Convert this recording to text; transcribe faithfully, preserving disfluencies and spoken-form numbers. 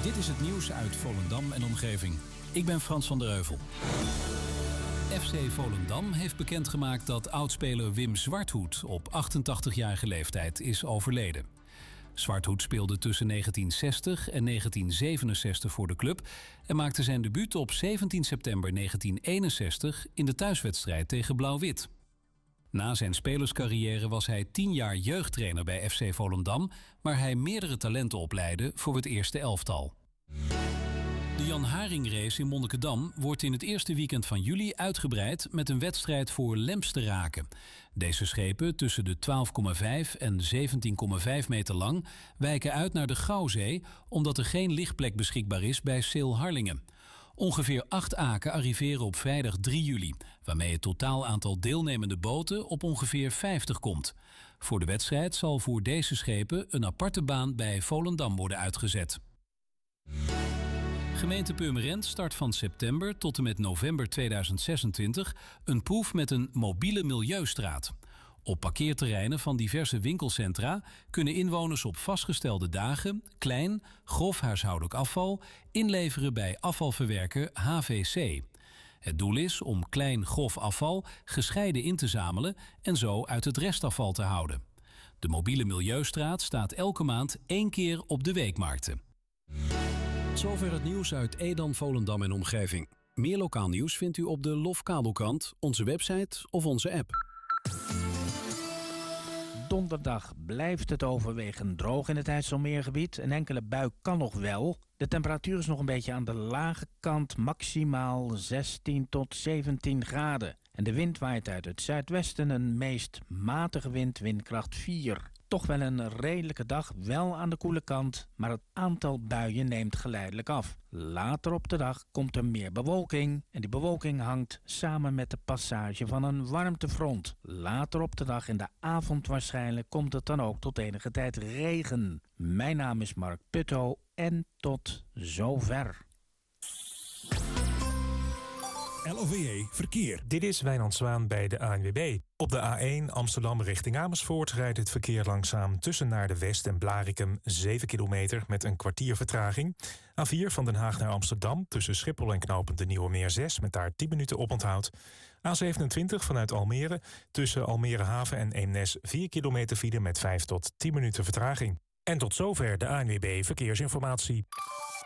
Dit is het nieuws uit Volendam en omgeving. Ik ben Frans van der Heuvel. F C Volendam heeft bekendgemaakt dat oudspeler Wim Zwarthoed op achtentachtigjarige leeftijd is overleden. Zwarthoed speelde tussen negentien zestig en negentien zevenenzestig voor de club en maakte zijn debuut op zeventien september negentien eenenzestig in de thuiswedstrijd tegen Blauw-Wit. Na zijn spelerscarrière was hij tien jaar jeugdtrainer bij F C Volendam, waar hij meerdere talenten opleidde voor het eerste elftal. De Jan Haring race in Monnikendam wordt in het eerste weekend van juli uitgebreid met een wedstrijd voor lemsteraken. Deze schepen, tussen de twaalf komma vijf en zeventien komma vijf meter lang, wijken uit naar de Gouwzee omdat er geen lichtplek beschikbaar is bij Sail Harlingen. Ongeveer acht aken arriveren op vrijdag drie juli, waarmee het totaal aantal deelnemende boten op ongeveer vijftig komt. Voor de wedstrijd zal voor deze schepen een aparte baan bij Volendam worden uitgezet. Gemeente Purmerend start van september tot en met november tweeduizend zesentwintig een proef met een mobiele milieustraat. Op parkeerterreinen van diverse winkelcentra kunnen inwoners op vastgestelde dagen klein, grof huishoudelijk afval inleveren bij afvalverwerker H V C. Het doel is om klein, grof afval gescheiden in te zamelen en zo uit het restafval te houden. De mobiele milieustraat staat elke maand één keer op de weekmarkten. Zover het nieuws uit Edam, Volendam en omgeving. Meer lokaal nieuws vindt u op de Lof Kabelkrant, onze website of onze app. Donderdag blijft het overwegend droog in het IJsselmeergebied. Een enkele bui kan nog wel. De temperatuur is nog een beetje aan de lage kant, maximaal zestien tot zeventien graden. En de wind waait uit het zuidwesten, een meest matige wind, windkracht vier. Toch wel een redelijke dag, wel aan de koele kant, maar het aantal buien neemt geleidelijk af. Later op de dag komt er meer bewolking en die bewolking hangt samen met de passage van een warmtefront. Later op de dag in de avond waarschijnlijk komt het dan ook tot enige tijd regen. Mijn naam is Mark Putto en tot zover. L O V E Verkeer. Dit is Wijnand Zwaan bij de A N W B. Op de A één Amsterdam richting Amersfoort rijdt het verkeer langzaam tussen naar de West en Blaricum zeven kilometer met een kwartier vertraging. A vier van Den Haag naar Amsterdam tussen Schiphol en knooppunt de Nieuwe Meer zes met daar tien minuten oponthoud. A zevenentwintig vanuit Almere tussen Almere Haven en Eemnes vier kilometer file met vijf tot tien minuten vertraging. En tot zover de A N W B Verkeersinformatie.